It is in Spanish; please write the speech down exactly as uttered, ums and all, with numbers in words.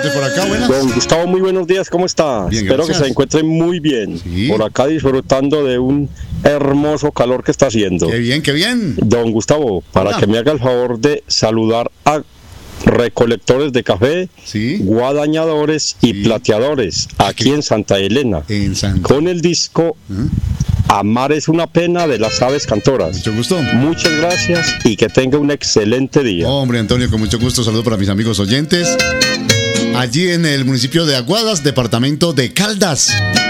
oyentes por acá, buenas. Don Gustavo, muy buenos días, ¿cómo está? Bien, Espero gracias. que se encuentren muy bien. Sí. Por acá disfrutando de un hermoso calor que está haciendo. Qué bien, qué bien. Don Gustavo, para Hola. que me haga el favor de saludar a recolectores de café, Sí. guadañadores y Sí. plateadores aquí Aquí. en Santa Elena, En San... con el disco Amar es una pena de las aves cantoras. Mucho gusto. Muchas gracias y que tenga un excelente día. Hombre, Antonio, con mucho gusto. Saludo para mis amigos oyentes. Allí en el municipio de Aguadas, departamento de Caldas.